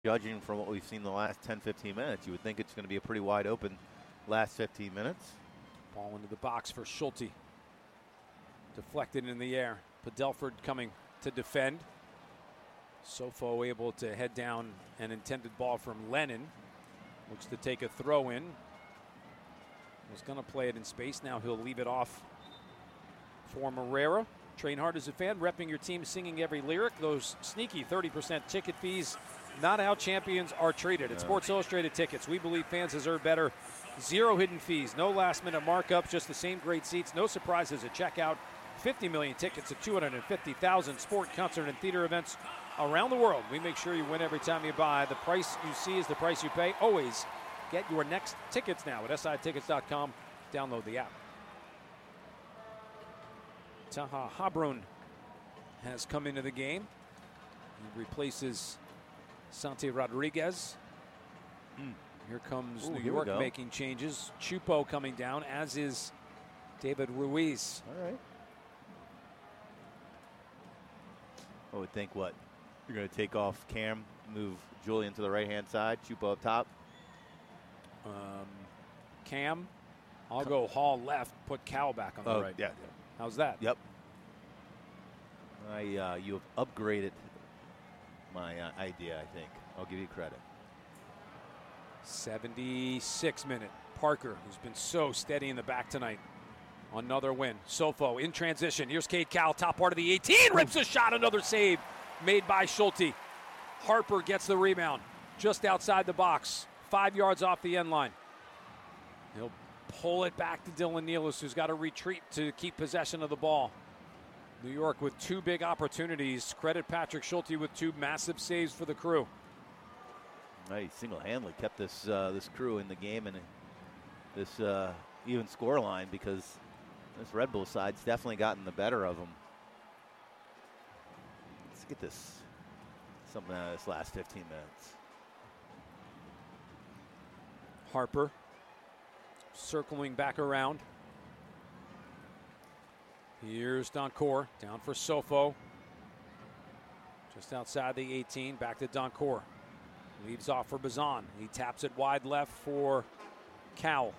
Judging from what we've seen the last 10, 15 minutes, you would think it's going to be a pretty wide open last 15 minutes. Ball into the box for Schulte. Deflected in the air. Padelford coming to defend. Sofo able to head down an intended ball from Lennon. Looks to take a throw in. Was going to play it in space. Now he'll leave it off for Marrera. Train hard as a fan, repping your team, singing every lyric. Those sneaky 30% ticket fees, not how champions are treated. At Sports Illustrated Tickets, we believe fans deserve better. Zero hidden fees, no last-minute markups, just the same great seats, no surprises at checkout. 50 million tickets at 250,000 sport, concert, and theater events around the world. We make sure you win every time you buy. The price you see is the price you pay. Always get your next tickets now at SITickets.com. Download the app. Taha Habrun has come into the game. He replaces Santi Rodriguez. Here comes New York making changes. Chupo coming down, as is David Ruiz. All right. I would think what? You're going to take off Cam, move Julian to the right-hand side, Chupo up top? Cam, I'll go Hall left, put Cal back on the right. Yeah. How's that? Yep. You have upgraded my idea, I think. I'll give you credit. 76 minute. Parker, who's been so steady in the back tonight. Another win. Sofo in transition. Here's Cade Cowell, top part of the 18. Rips a shot. Another save made by Schulte. Harper gets the rebound just outside the box. 5 yards off the end line. He'll pull it back to Dylan Nealis, who's got to retreat to keep possession of the ball. New York with two big opportunities. Credit Patrick Schulte with two massive saves for the Crew. He single-handedly kept this Crew in the game and this even score line, because this Red Bull side's definitely gotten the better of them. Let's get something out of this last 15 minutes. Harper circling back around. Here's Doncourt, down for Sofo. Just outside the 18, back to Doncourt. Leaves off for Bazan. He taps it wide left for Cowell.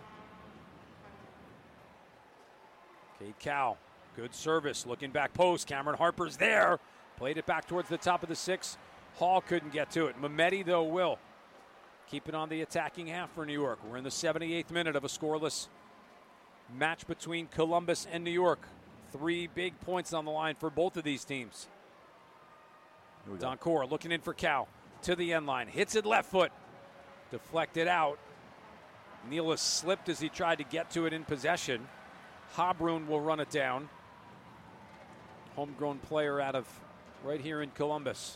Cade Cowell, good service, looking back post. Cameron Harper's there. Played it back towards the top of the 6. Hall couldn't get to it. Mehmeti, though, will. Keep it on the attacking half for New York. We're in the 78th minute of a scoreless match between Columbus and New York. 3 big points on the line for both of these teams. Doncourt looking in for Cowell. To the end line. Hits it left foot. Deflected out. Nealis slipped as he tried to get to it in possession. Habrun will run it down. Homegrown player out of right here in Columbus.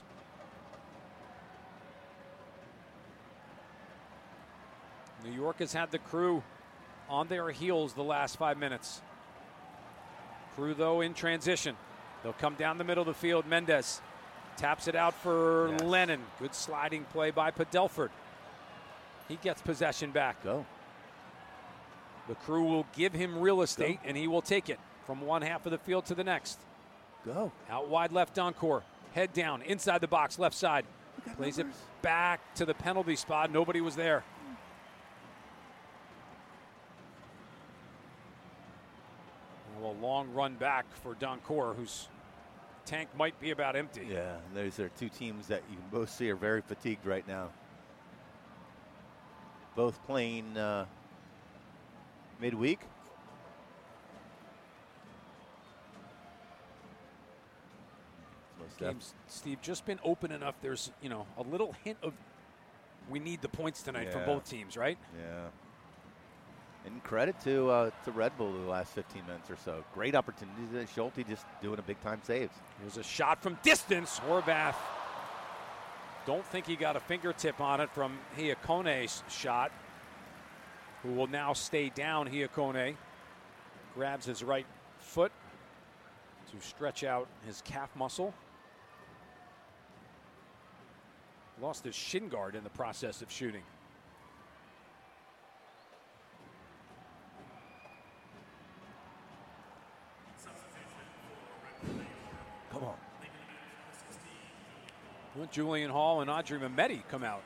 New York has had the Crew on their heels the last 5 minutes. Crew, though, in transition. They'll come down the middle of the field. Mendez taps it out for Lennon. Good sliding play by Padelford. He gets possession back. Go. The Crew will give him real estate, and he will take it from one half of the field to the next. Go. Out wide left, Doncourt. Head down, inside the box, left side. Plays it back to the penalty spot. Nobody was there. Well, a long run back for Doncourt, whose tank might be about empty. Yeah, those are two teams that you can both see are very fatigued right now. Both playing midweek. Game's, Steve, just been open enough. There's, a little hint of we need the points tonight from both teams, right? Yeah. And credit to Red Bull the last 15 minutes or so. Great opportunity. Schulte just doing a big-time saves. Here's a shot from distance. Horvath. Don't think he got a fingertip on it from Hiakone's shot, who will now stay down. Hiakone grabs his right foot to stretch out his calf muscle. Lost his shin guard in the process of shooting. Come on. Julian Hall and Audrey Mametti come out.